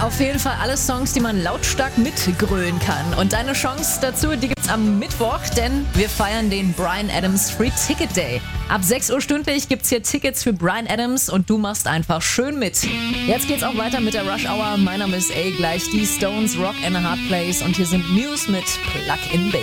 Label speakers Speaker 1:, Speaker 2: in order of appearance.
Speaker 1: Auf jeden Fall alle Songs, die man lautstark mitgrölen kann. Und deine Chance dazu, die gibt's am Mittwoch, denn wir feiern den Bryan Adams Free Ticket Day. Ab 6 Uhr stündlich gibt's hier Tickets für Bryan Adams und du machst einfach schön mit. Jetzt geht's auch weiter mit der Rush Hour. Mein Name ist A, gleich die Stones, Rock and a Hard Place und hier sind Muse mit Plug in Baby.